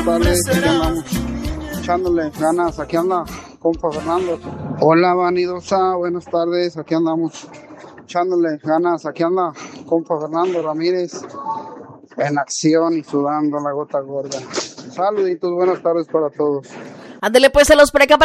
tardes, aquí andamos echándole ganas, aquí anda compa Fernando. Hola vanidosa, buenas tardes, aquí andamos echándole ganas, aquí anda compa Fernando Ramírez en acción y sudando la gota gorda. Saluditos, buenas tardes para todos. Ándele pues, se los por acá.